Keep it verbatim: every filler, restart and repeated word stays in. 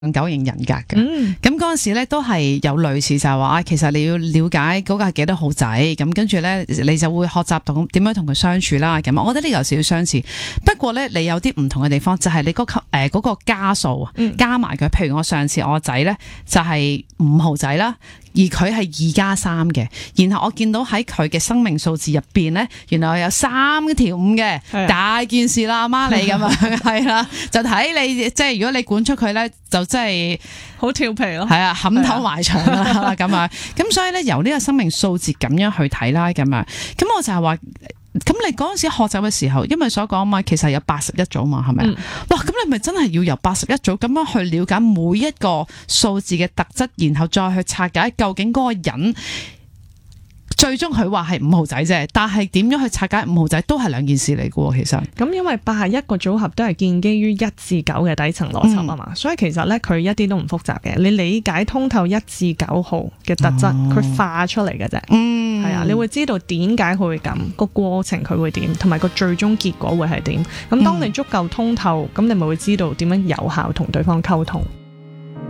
九型人格嘅。咁嗰陣時咧都係有類似就係話，其實你要了解嗰個係幾多號仔，咁跟住咧你就會學習同點樣同佢相處啦。咁我覺得呢個有少少相似，不過咧你有啲唔同嘅地方，就係、是、你嗰級誒嗰個加數啊，加埋佢。譬如我上次我個仔咧就係五號仔啦。而佢係二加三嘅，然後我見到喺佢嘅生命數字入邊咧，原來有三條五嘅，大件事啦，阿媽你咁樣係啦，就睇你即係如果你管出佢咧，就真係好調皮咯， 係啊，冚頭埋牆啦咁樣，咁所以咧由呢個生命數字咁樣去睇啦，咁樣，咁我就係話。咁你嗰陣時學習嘅時候，因為所講嘛，其實有八十一組嘛，係咪啊？哇！咁你咪真係要由八十一組咁樣去了解每一個數字嘅特質，然後再去拆解究竟嗰個人。最終佢話係五號仔啫，但係點樣去拆解五號仔都係兩件事嚟嘅喎，其實。 咁因為八十一個組合都係建基於一至九嘅底層邏輯啊嘛，嗯、所以其實咧佢一啲都唔複雜嘅，你理解通透一至九號嘅特質，佢、哦、化出嚟嘅啫。嗯，係啊，你會知道點解佢會咁，個過程佢會點，同埋個最終結果會係點。咁當你足夠通透，咁、嗯、你咪會知道點樣有效同對方溝通。